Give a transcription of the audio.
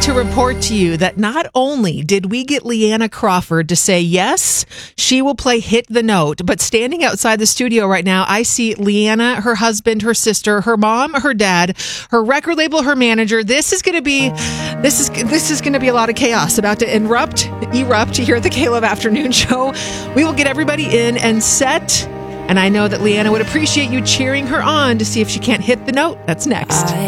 to report to you that not only did we get Leanna Crawford to say yes, she will play Hit the Note, but standing outside the studio right now, I see Leanna, her husband, her sister, her mom, her dad, her record label, her manager. This is going to be a lot of chaos about to erupt here at the K-Love Afternoon Show. We will get everybody in and set, and I know that Leanna would appreciate you cheering her on to see if she can't hit the note. That's next.